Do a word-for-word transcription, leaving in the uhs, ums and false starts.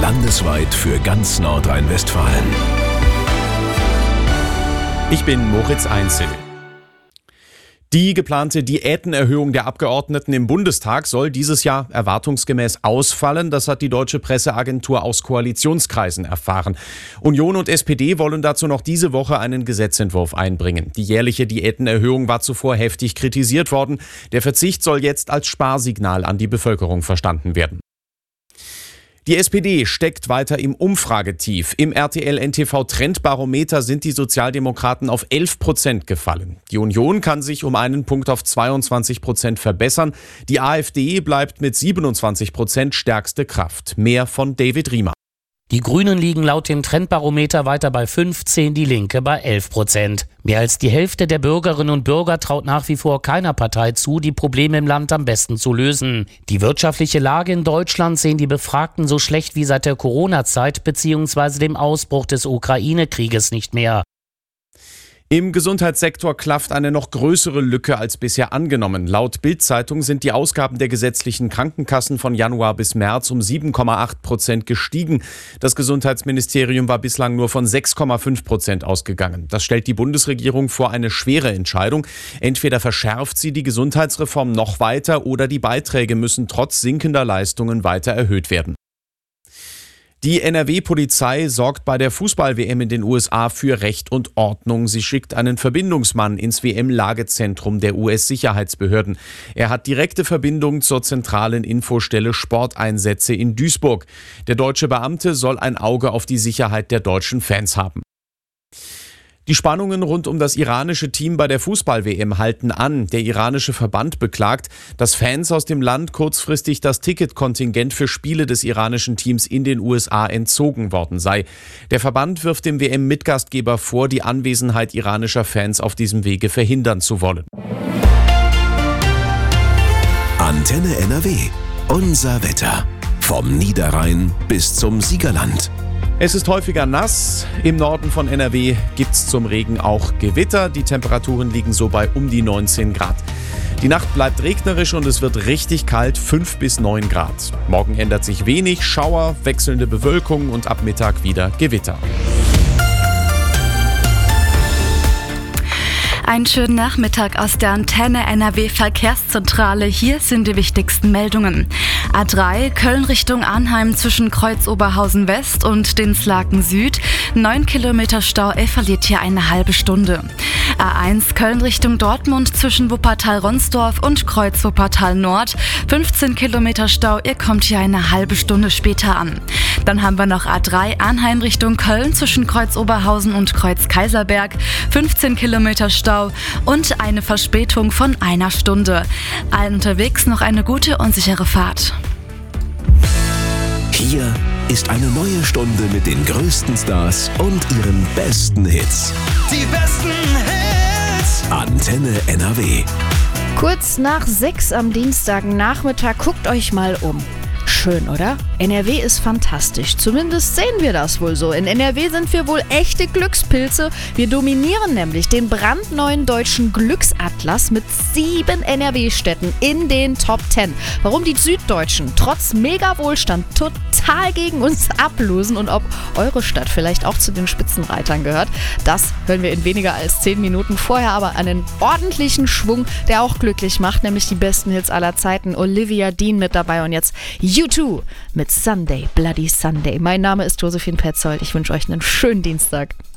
Landesweit für ganz Nordrhein-Westfalen. Ich bin Moritz Einzel. Die geplante Diätenerhöhung der Abgeordneten im Bundestag soll dieses Jahr erwartungsgemäß ausfallen. Das hat die deutsche Presseagentur aus Koalitionskreisen erfahren. Union und S P D wollen dazu noch diese Woche einen Gesetzentwurf einbringen. Die jährliche Diätenerhöhung war zuvor heftig kritisiert worden. Der Verzicht soll jetzt als Sparsignal an die Bevölkerung verstanden werden. Die S P D steckt weiter im Umfragetief. Im R T L N T V Trendbarometer sind die Sozialdemokraten auf elf Prozent gefallen. Die Union kann sich um einen Punkt auf zweiundzwanzig Prozent verbessern. Die AfD bleibt mit siebenundzwanzig Prozent stärkste Kraft. Mehr von David Riemer. Die Grünen liegen laut dem Trendbarometer weiter bei fünfzehn, die Linke bei elf Prozent. Mehr als die Hälfte der Bürgerinnen und Bürger traut nach wie vor keiner Partei zu, die Probleme im Land am besten zu lösen. Die wirtschaftliche Lage in Deutschland sehen die Befragten so schlecht wie seit der Corona-Zeit bzw. dem Ausbruch des Ukraine-Krieges nicht mehr. Im Gesundheitssektor klafft eine noch größere Lücke als bisher angenommen. Laut Bild-Zeitung sind die Ausgaben der gesetzlichen Krankenkassen von Januar bis März um sieben Komma acht Prozent gestiegen. Das Gesundheitsministerium war bislang nur von sechs Komma fünf Prozent ausgegangen. Das stellt die Bundesregierung vor eine schwere Entscheidung. Entweder verschärft sie die Gesundheitsreform noch weiter oder die Beiträge müssen trotz sinkender Leistungen weiter erhöht werden. Die N R W-Polizei sorgt bei der Fußball-W M in den U S A für Recht und Ordnung. Sie schickt einen Verbindungsmann ins W M-Lagezentrum der U S-Sicherheitsbehörden. Er hat direkte Verbindung zur zentralen Infostelle Sporteinsätze in Duisburg. Der deutsche Beamte soll ein Auge auf die Sicherheit der deutschen Fans haben. Die Spannungen rund um das iranische Team bei der Fußball-W M halten an. Der iranische Verband beklagt, dass Fans aus dem Land kurzfristig das Ticketkontingent für Spiele des iranischen Teams in den U S A entzogen worden sei. Der Verband wirft dem W M-Mitgastgeber vor, die Anwesenheit iranischer Fans auf diesem Wege verhindern zu wollen. Antenne N R W. Unser Wetter. Vom Niederrhein bis zum Siegerland. Es ist häufiger nass. Im Norden von N R W gibt es zum Regen auch Gewitter. Die Temperaturen liegen so bei um die neunzehn Grad. Die Nacht bleibt regnerisch und es wird richtig kalt, fünf bis neun Grad. Morgen ändert sich wenig, Schauer, wechselnde Bewölkung und ab Mittag wieder Gewitter. Einen schönen Nachmittag aus der Antenne N R W Verkehrszentrale. Hier sind die wichtigsten Meldungen. A drei Köln Richtung Arnheim zwischen Kreuz-Oberhausen West und Dinslaken Süd. neun Kilometer Stau, er verliert hier eine halbe Stunde. A eins Köln Richtung Dortmund zwischen Wuppertal-Ronsdorf und Kreuz-Wuppertal Nord. fünfzehn Kilometer Stau, ihr kommt hier eine halbe Stunde später an. Dann haben wir noch A drei Arnheim Richtung Köln zwischen Kreuz-Oberhausen und Kreuz-Kaiserberg. fünfzehn Kilometer Stau und eine Verspätung von einer Stunde. Allen unterwegs noch eine gute und sichere Fahrt. Hier ist eine neue Stunde mit den größten Stars und ihren besten Hits. Die besten Hits. Antenne N R W. Kurz nach sechs am Dienstagnachmittag, guckt euch mal um. Schön, oder? N R W ist fantastisch. Zumindest sehen wir das wohl so. In N R W sind wir wohl echte Glückspilze. Wir dominieren nämlich den brandneuen deutschen Glücksatlas mit sieben N R W-Städten in den Top zehn. Warum die Süddeutschen trotz Mega-Wohlstand total gegen uns ablosen und ob eure Stadt vielleicht auch zu den Spitzenreitern gehört, das hören wir in weniger als zehn Minuten. Vorher aber einen ordentlichen Schwung, der auch glücklich macht, nämlich die besten Hits aller Zeiten. Olivia Dean mit dabei und jetzt U zwei mit Sunday, Bloody Sunday. Mein Name ist Josephine Petzold. Ich wünsche euch einen schönen Dienstag.